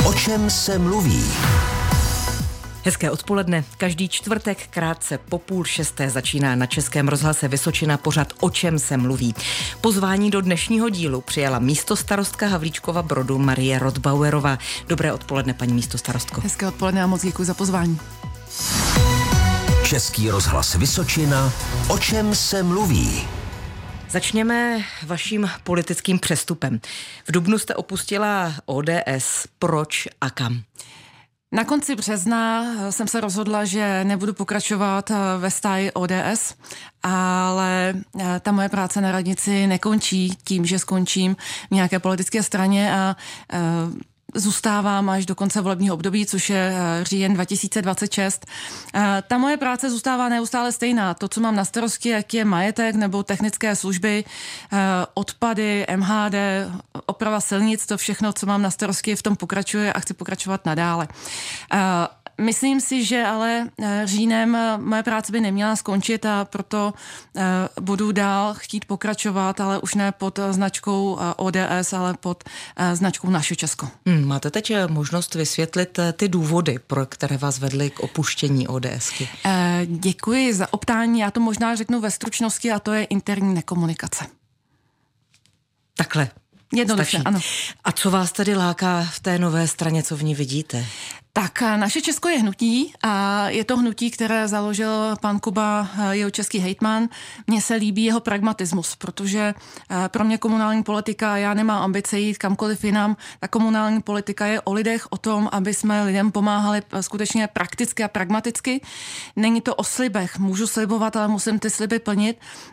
O čem se mluví? Hezké odpoledne. Každý čtvrtek krátce po 5:30 začíná na Českém rozhlase Vysočina pořad O čem se mluví. Pozvání do dnešního dílu přijala místostarostka Havlíčkova Brodu Marie Rothbauerová. Dobré odpoledne, paní místostarostko. Hezké odpoledne a moc děkuji za pozvání. Český rozhlas Vysočina. O čem se mluví? Začněme vaším politickým přestupem. V dubnu jste opustila ODS. Proč a kam? Na konci března jsem se rozhodla, že nebudu pokračovat ve stáji ODS, ale ta moje práce na radnici nekončí tím, že skončím v nějaké politické straně a zůstávám až do konce volebního období, což je říjen 2026. Ta moje práce zůstává neustále stejná. To, co mám na starosti, jak je majetek nebo technické služby, odpady, MHD, oprava silnic, to všechno, co mám na starosti, v tom pokračuje a chci pokračovat nadále. Myslím si, že ale říjnem moje práce by neměla skončit a proto budu dál chtít pokračovat, ale už ne pod značkou ODS, ale pod značkou Naše Česko. Máte teď možnost vysvětlit ty důvody, pro které vás vedly k opuštění ODSky? Děkuji za optání, já to možná řeknu ve stručnosti a to je interní nekomunikace. Takhle. Jednoduše, ano. A co vás tedy láká v té nové straně, co v ní vidíte? Tak Naše Česko je hnutí a je to hnutí, které založil pan Kuba, jeho český hejtman. Mně se líbí jeho pragmatismus, protože pro mě komunální politika, já nemám ambice jít kamkoliv jinam. Ta komunální politika je o lidech, o tom, aby jsme lidem pomáhali skutečně prakticky a pragmaticky. Není to o slibech, můžu slibovat, ale musím ty sliby plnit.